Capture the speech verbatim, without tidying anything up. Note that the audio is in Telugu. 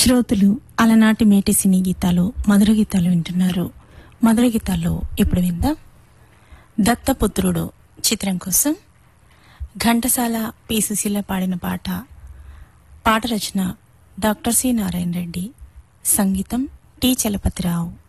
శ్రోతలు అలనాటి మేటి సినీ గీతాలు మధుర గీతాలు వింటున్నారు. మధుర గీతాల్లో ఇప్పుడు విందాం దత్తపుత్రుడు చిత్రం కోసం ఘంటసాల పి సుశీల పాడిన పాట. పాట రచన డాక్టర్ సి నారాయణ రెడ్డి, సంగీతం టి చలపతిరావు.